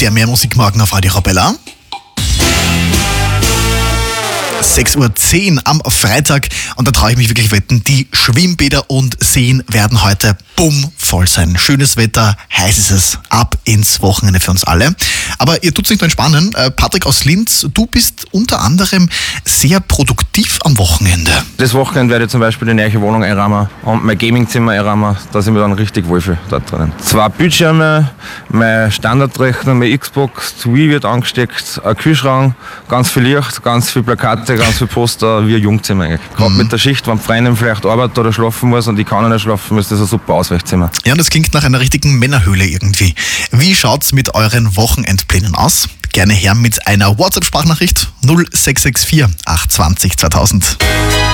Der Mehrmusikmorgen auf Radio Arabella. 6:10 Uhr am Freitag und da traue ich mich wirklich wetten, die Schwimmbäder und Seen werden heute voll sein. Schönes Wetter, heiß ist es, ab ins Wochenende für uns alle. Aber ihr tut's nicht nur entspannen. Patrick aus Linz, du bist unter anderem sehr produktiv am Wochenende. Das Wochenende werde ich zum Beispiel die neue Wohnung einrahmen und mein Gamingzimmer einrahmen, dass ich mich dann richtig wohlfühle dort drinnen. 2 Bildschirme, mein Standardrechner, meine Xbox, die Wii wird angesteckt, ein Kühlschrank, ganz viel Licht, ganz viele Plakate, ganz viele Poster, wie ein Jungzimmer eigentlich. Gerade mit der Schicht, wenn Freundin vielleicht arbeitet oder schlafen muss und ich kann nicht schlafen, ist das ein super Ausweichzimmer. Ja, und das klingt nach einer richtigen Männerhöhle irgendwie. Wie schaut's mit euren Wochenendplänen aus? Gerne her mit einer WhatsApp-Sprachnachricht 0664 820 2000.